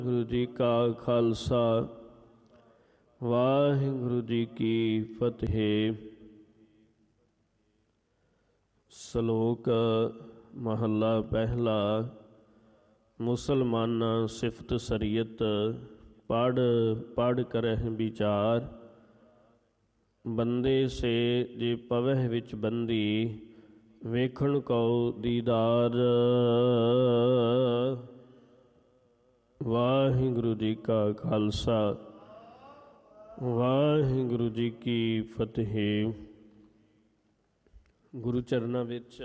ਗੁਰੂ ਜੀ ਕਾ ਖਾਲਸਾ ਵਾਹਿਗੁਰੂ ਜੀ ਕੀ ਫਤਿਹ। ਸ਼ਲੋਕ ਮਹੱਲਾ ਪਹਿਲਾ। ਮੁਸਲਮਾਨਾਂ ਸਿਫਤ ਸਰੀਅਤ ਪੜ੍ਹ ਪੜ੍ਹ ਕਰਹਿ ਵਿਚਾਰ। ਬੰਦੇ ਸੇ ਜੇ ਪਵਹਿ ਵਿੱਚ ਬੰਦੀ ਵੇਖਣ ਕਉ ਦੀਦਾਰ। ਵਾਹਿਗੁਰੂ ਜੀ ਕਾ ਖਾਲਸਾ ਵਾਹਿਗੁਰੂ ਜੀ ਕੀ ਫਤਿਹ। ਗੁਰੂ ਚਰਨਾਂ ਵਿੱਚ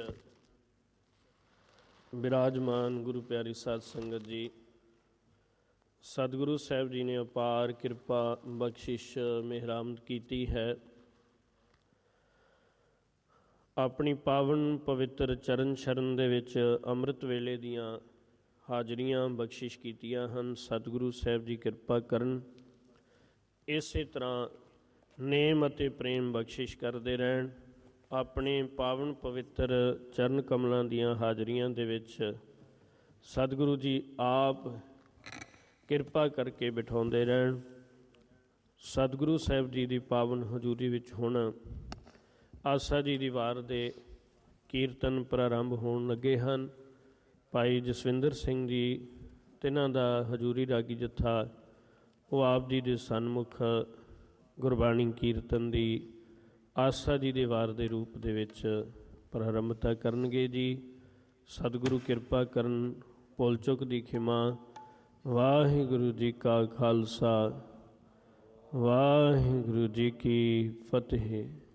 ਬਿਰਾਜਮਾਨ ਗੁਰੂ ਪਿਆਰੀ ਸਾਧ ਸੰਗਤ ਜੀ, ਸਤਿਗੁਰੂ ਸਾਹਿਬ ਜੀ ਨੇ ਅਪਾਰ ਕਿਰਪਾ ਬਖਸ਼ਿਸ਼ ਮਿਹਰਾਮਦ ਕੀਤੀ ਹੈ। ਆਪਣੀ ਪਾਵਨ ਪਵਿੱਤਰ ਚਰਨ ਸ਼ਰਨ ਦੇ ਵਿੱਚ ਅੰਮ੍ਰਿਤ ਵੇਲੇ ਦੀਆਂ ਹਾਜ਼ਰੀਆਂ ਬਖਸ਼ਿਸ਼ ਕੀਤੀਆਂ ਹਨ। ਸਤਿਗੁਰੂ ਸਾਹਿਬ ਜੀ ਕਿਰਪਾ ਕਰਨ, ਇਸੇ ਤਰ੍ਹਾਂ ਨੇਮ ਅਤੇ ਪ੍ਰੇਮ ਬਖਸ਼ਿਸ਼ ਕਰਦੇ ਰਹਿਣ। ਆਪਣੇ ਪਾਵਨ ਪਵਿੱਤਰ ਚਰਨ ਕਮਲਾਂ ਦੀਆਂ ਹਾਜ਼ਰੀਆਂ ਦੇ ਵਿੱਚ ਸਤਿਗੁਰੂ ਜੀ ਆਪ ਕਿਰਪਾ ਕਰਕੇ ਬਿਠਾਉਂਦੇ ਰਹਿਣ। ਸਤਿਗੁਰੂ ਸਾਹਿਬ ਜੀ ਦੀ ਪਾਵਨ ਹਜ਼ੂਰੀ ਵਿੱਚ ਹੁਣ ਆਸਾ ਜੀ ਦੀ ਵਾਰ ਦੇ ਕੀਰਤਨ ਪ੍ਰਾਰੰਭ ਹੋਣ ਲੱਗੇ ਹਨ। ਭਾਈ ਜਸਵਿੰਦਰ ਸਿੰਘ ਜੀ ਤਿੰਨਾਂ ਦਾ ਹਜ਼ੂਰੀ ਰਾਗੀ ਜੱਥਾ ਉਹ ਆਪ ਜੀ ਦੇ ਸਨਮੁਖ ਗੁਰਬਾਣੀ ਕੀਰਤਨ ਦੀ ਆਸਾ ਜੀ ਦੇ ਵਾਰ ਦੇ ਰੂਪ ਦੇ ਵਿੱਚ ਪ੍ਰਾਰੰਭਤਾ ਕਰਨਗੇ ਜੀ। ਸਤਿਗੁਰੂ ਕਿਰਪਾ ਕਰਨ, ਭੁੱਲ ਚੁੱਕ ਦੀ ਖਿਮਾ। ਵਾਹਿਗੁਰੂ ਜੀ ਕਾ ਖਾਲਸਾ ਵਾਹਿਗੁਰੂ ਜੀ ਕੀ ਫਤਿਹ।